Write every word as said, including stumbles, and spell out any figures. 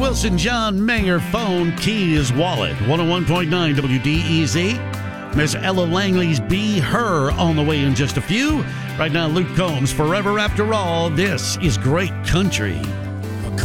Wilson, John Mayer, phone, keys, wallet. one oh one point nine W D E Z. Miss Ella Langley's Be Her on the way in just a few. Right now, Luke Combs, Forever After All. This is Great Country.